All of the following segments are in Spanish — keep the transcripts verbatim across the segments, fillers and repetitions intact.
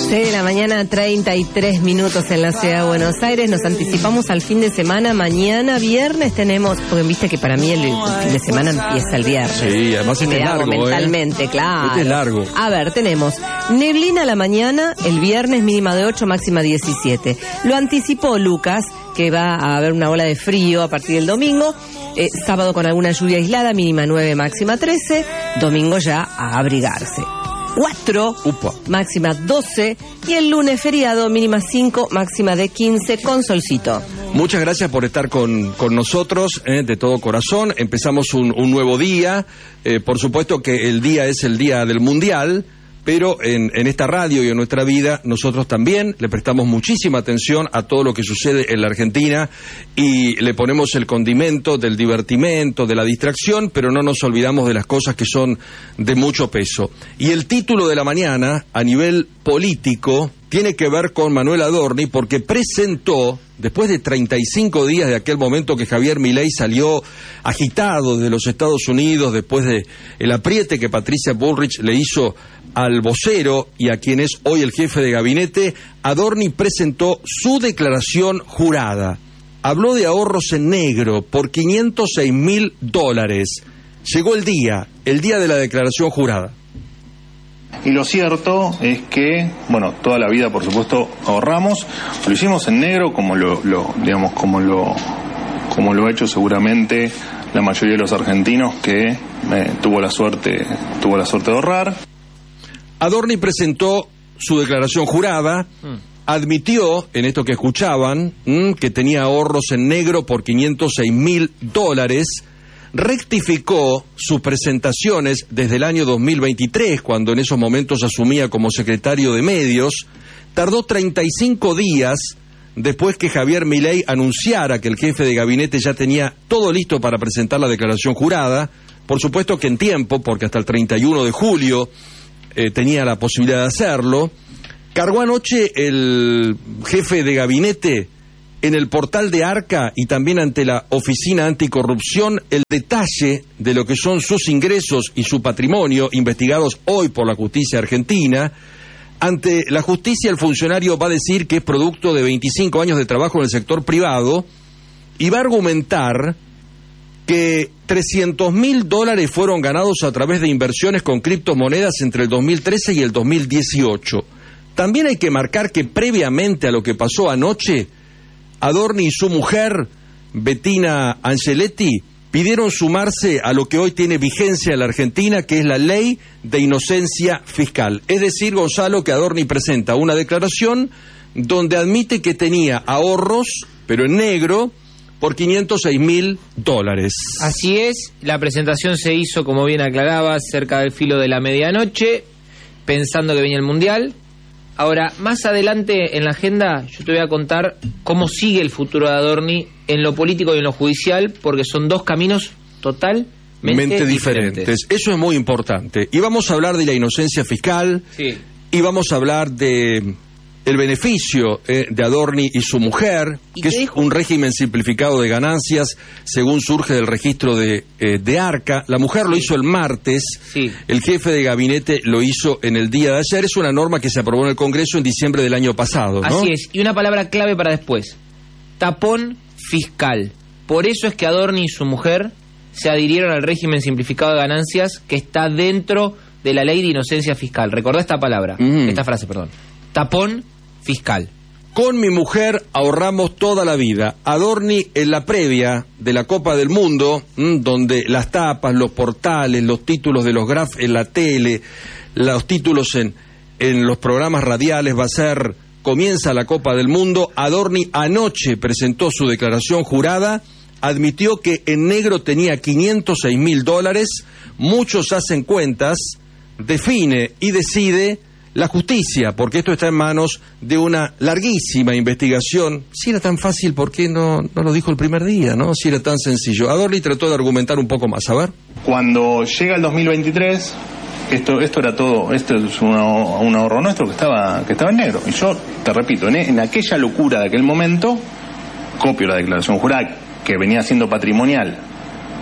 seis de la mañana, treinta y tres minutos en la ciudad de Buenos Aires. Nos anticipamos al fin de semana. Mañana, viernes, tenemos... Porque viste que para mí el, el fin de semana empieza el viernes. Sí, además este es largo, mentalmente, ¿eh? claro. Este es largo. A ver, tenemos neblina a la mañana, el viernes mínima de ocho, máxima diecisiete. Lo anticipó Lucas, que va a haber una ola de frío a partir del domingo. Eh, sábado con alguna lluvia aislada, mínima nueve, máxima trece. Domingo ya a abrigarse. cuatro, Upa. Máxima doce, y el lunes feriado, mínima cinco, máxima de quince, con solcito. Muchas gracias por estar con, con nosotros, eh, de todo corazón. Empezamos un, un nuevo día, eh, por supuesto que el día es el día del Mundial, pero en, en esta radio y en nuestra vida nosotros también le prestamos muchísima atención a todo lo que sucede en la Argentina y le ponemos el condimento del divertimento, de la distracción, pero no nos olvidamos de las cosas que son de mucho peso. Y el título de la mañana, a nivel político, tiene que ver con Manuel Adorni, porque presentó, después de treinta y cinco días de aquel momento que Javier Milei salió agitado de los Estados Unidos, después de el apriete que Patricia Bullrich le hizo al vocero y a quien es hoy el jefe de gabinete, Adorni presentó su declaración jurada. Habló de ahorros en negro por quinientos seis mil dólares. Llegó el día, el día de la declaración jurada. Y lo cierto es que, bueno, toda la vida, por supuesto, ahorramos. Lo hicimos en negro, como lo, lo digamos, como lo, como lo ha hecho seguramente la mayoría de los argentinos que eh, tuvo la suerte, tuvo la suerte de ahorrar. Adorni presentó su declaración jurada, mm. admitió, en esto que escuchaban, mm, que tenía ahorros en negro por quinientos seis mil dólares, rectificó sus presentaciones desde el año dos mil veintitrés, cuando en esos momentos asumía como secretario de medios. Tardó treinta y cinco días después que Javier Milei anunciara que el jefe de gabinete ya tenía todo listo para presentar la declaración jurada. Por supuesto que en tiempo, porque hasta el treinta y uno de julio eh, tenía la posibilidad de hacerlo. Cargó anoche el jefe de gabinete en el portal de Arca y también ante la Oficina Anticorrupción el detalle de lo que son sus ingresos y su patrimonio, investigados hoy por la justicia argentina. Ante la justicia el funcionario va a decir que es producto de veinticinco años de trabajo en el sector privado y va a argumentar que trescientos mil dólares fueron ganados a través de inversiones con criptomonedas entre el dos mil trece y el dos mil dieciocho. También hay que marcar que previamente a lo que pasó anoche, Adorni y su mujer, Bettina Angeletti, pidieron sumarse a lo que hoy tiene vigencia en la Argentina, que es la ley de inocencia fiscal. Es decir, Gonzalo, que Adorni presenta una declaración donde admite que tenía ahorros, pero en negro, por quinientos seis mil dólares. Así es, la presentación se hizo, como bien aclaraba, cerca del filo de la medianoche, pensando que venía el Mundial. Ahora, más adelante en la agenda, yo te voy a contar cómo sigue el futuro de Adorni en lo político y en lo judicial, porque son dos caminos totalmente diferentes. diferentes. Eso es muy importante. Y vamos a hablar de la inocencia fiscal, sí. Y vamos a hablar de el beneficio eh, de Adorni y su mujer, que es dijo? un régimen simplificado de ganancias, según surge del registro de, eh, de Arca. La mujer lo hizo el martes, sí. El jefe de gabinete lo hizo en el día de ayer. Es una norma que se aprobó en el Congreso en diciembre del año pasado, ¿no? Así es, y una palabra clave para después: tapón fiscal. Por eso es que Adorni y su mujer se adhirieron al régimen simplificado de ganancias que está dentro de la ley de inocencia fiscal. Recordá esta palabra, mm. esta frase, perdón. Tapón fiscal. Con mi mujer ahorramos toda la vida. Adorni en la previa de la Copa del Mundo, mmm, donde las tapas, los portales, los títulos de los graf en la tele, los títulos en, en los programas radiales, va a ser comienza la Copa del Mundo. Adorni anoche presentó su declaración jurada, admitió que en negro tenía quinientos seis mil dólares, muchos hacen cuentas, define y decide la justicia, porque esto está en manos de una larguísima investigación. Si era tan fácil, ¿por qué no, no lo dijo el primer día, no? Si era tan sencillo. Adorni trató de argumentar un poco más, a ver. Cuando llega el dos mil veintitrés, esto esto era todo, esto es un, un ahorro nuestro que estaba que estaba en negro. Y yo, te repito, en, en aquella locura de aquel momento, copio la declaración jurada, que venía siendo patrimonial,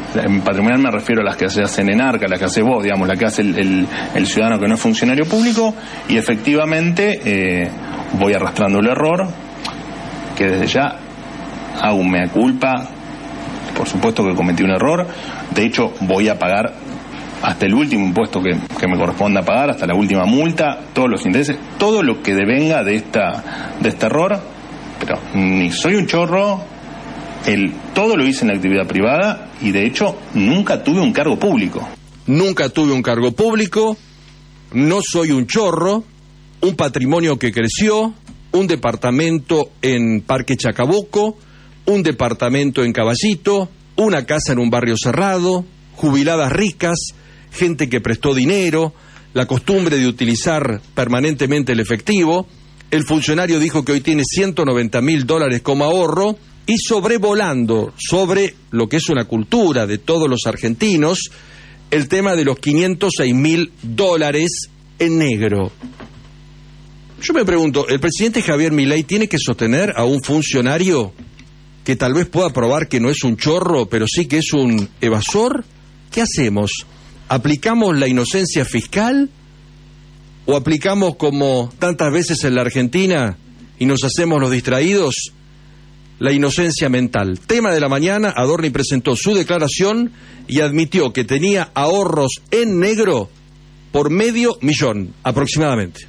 en patrimonial me refiero a las que se hacen en ARCA, las que hace vos, digamos, la que hace el, el, el ciudadano que no es funcionario público, y efectivamente eh, voy arrastrando el error, que desde ya hago un mea culpa, por supuesto que cometí un error, de hecho voy a pagar hasta el último impuesto que, que me corresponda pagar, hasta la última multa, todos los intereses, todo lo que devenga de esta de este error, pero ni soy un chorro, el, todo lo hice en la actividad privada y de hecho nunca tuve un cargo público. Nunca tuve un cargo público, no soy un chorro, un patrimonio que creció, un departamento en Parque Chacabuco, un departamento en Caballito, una casa en un barrio cerrado, jubiladas ricas, gente que prestó dinero, la costumbre de utilizar permanentemente el efectivo. El funcionario dijo que hoy tiene ciento noventa mil dólares como ahorro, y sobrevolando sobre lo que es una cultura de todos los argentinos, el tema de los quinientos seis mil dólares en negro. Yo me pregunto, ¿el presidente Javier Milei tiene que sostener a un funcionario que tal vez pueda probar que no es un chorro, pero sí que es un evasor? ¿Qué hacemos? ¿Aplicamos la inocencia fiscal? ¿O aplicamos como tantas veces en la Argentina y nos hacemos los distraídos, la inocencia mental? Tema de la mañana, Adorni presentó su declaración y admitió que tenía ahorros en negro por medio millón aproximadamente.